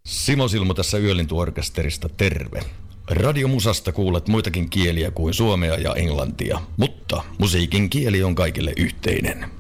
Simo Silmo tässä Yölintuorkesterista, terve. Radiomusasta kuulet muitakin kieliä kuin suomea ja englantia, mutta musiikin kieli on kaikille yhteinen.